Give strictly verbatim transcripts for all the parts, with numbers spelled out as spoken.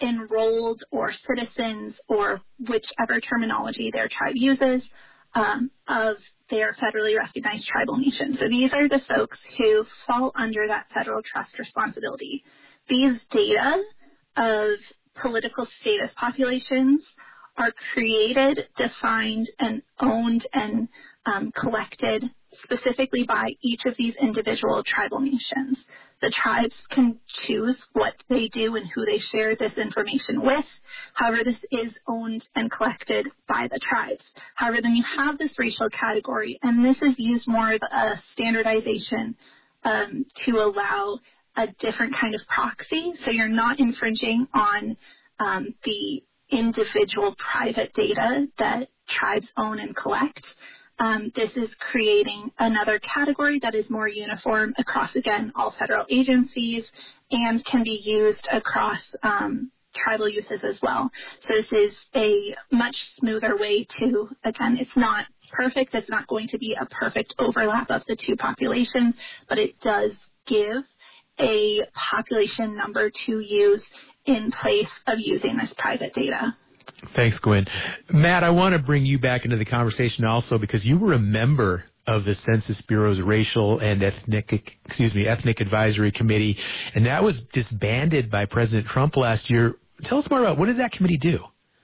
enrolled or citizens or whichever terminology their tribe uses um, of their federally recognized tribal nation. So these are the folks who fall under that federal trust responsibility. These data of political status populations are created, defined, and owned and um, collected specifically by each of these individual tribal nations. The tribes can choose what they do and who they share this information with. However, this is owned and collected by the tribes. However, then you have this racial category, and this is used more of a standardization um, to allow a different kind of proxy. So you're not infringing on um, the individual private data that tribes own and collect. Um, this is creating another category that is more uniform across, again, all federal agencies and can be used across um, tribal uses as well. So this is a much smoother way to, again, it's not perfect. It's not going to be a perfect overlap of the two populations, but it does give a population number to use in place of using this private data. Thanks, Gwen. Matt, I want to bring you back into the conversation also because you were a member of the Census Bureau's Racial and Ethnic, excuse me, Ethnic Advisory Committee, and that was disbanded by President Trump last year. Tell us more about what did that committee do?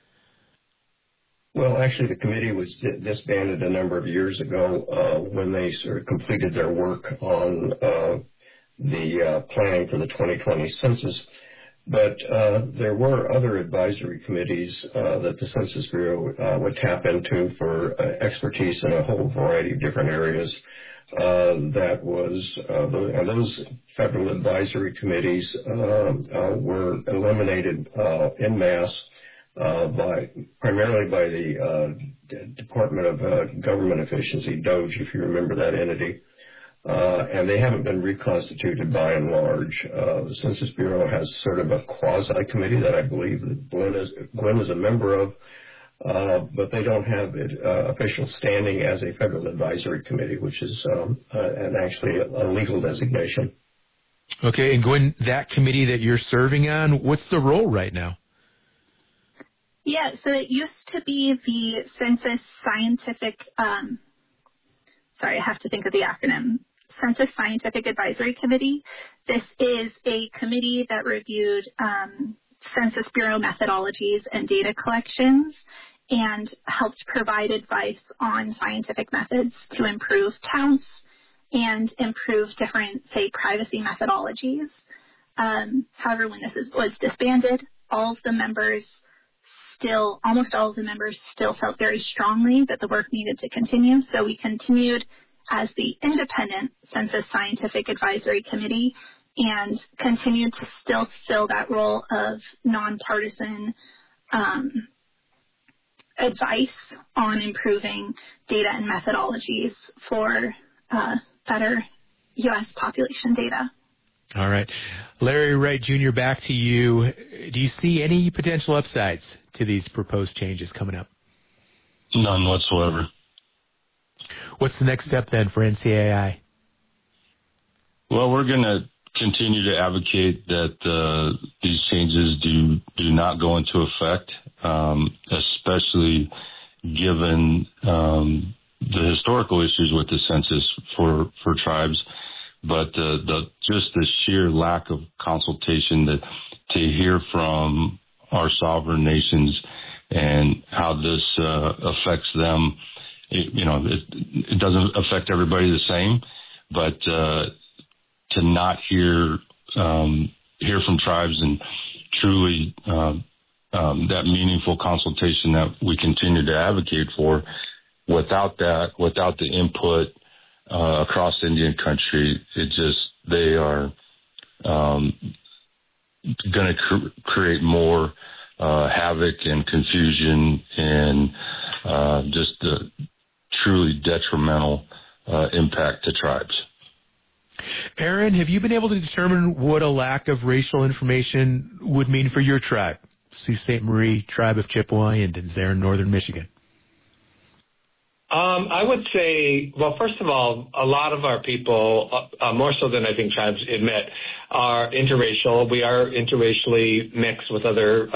Well, actually, the committee was disbanded a number of years ago uh, when they sort of completed their work on uh, the uh, planning for the twenty twenty census. But uh, there were other advisory committees uh, that the Census Bureau uh, would tap into for uh, expertise in a whole variety of different areas. Uh, that was, uh, the, and those federal advisory committees uh, uh, were eliminated uh, en masse uh, by primarily by the uh, D- Department of uh, Government Efficiency, DOGE, if you remember that entity. Uh, and they haven't been reconstituted by and large. Uh, the Census Bureau has sort of a quasi-committee that I believe that Gwen is, Gwen is a member of, uh, but they don't have it, uh, official standing as a federal advisory committee, which is um, uh, and actually a, a legal designation. Okay, and Gwen, that committee that you're serving on, what's the role right now? Yeah, so it used to be the Census Scientific, um, sorry, I have to think of the acronym. Census Scientific Advisory Committee. This is a committee that reviewed um, Census Bureau methodologies and data collections and helped provide advice on scientific methods to improve counts and improve different, say, privacy methodologies. Um, however, when this is, was disbanded, all of the members still, almost all of the members still felt very strongly that the work needed to continue. So we continued as the independent Census Scientific Advisory Committee and continued to still fill that role of nonpartisan um, advice on improving data and methodologies for uh, better U S population data. All right. Larry Wright, Junior, back to you. Do you see any potential upsides to these proposed changes coming up? None whatsoever. What's the next step then for N C A I? Well, we're going to continue to advocate that uh, these changes do do not go into effect, um, especially given um, the historical issues with the census for, for tribes, but uh, the just the sheer lack of consultation that to hear from our sovereign nations and how this uh, affects them. It, you know, it, it doesn't affect everybody the same, but uh, to not hear um, hear from tribes and truly uh, um, that meaningful consultation that we continue to advocate for, without that, without the input uh, across Indian country, it just they are um, going to cr- create more uh, havoc and confusion and uh, just the truly detrimental uh, impact to tribes. Aaron, have you been able to determine what a lack of racial information would mean for your tribe, Sault Ste. Marie Tribe of Chippewa Indians there in northern Michigan? Um, I would say, well, first of all, a lot of our people, uh, more so than I think tribes admit, are interracial. We are interracially mixed with other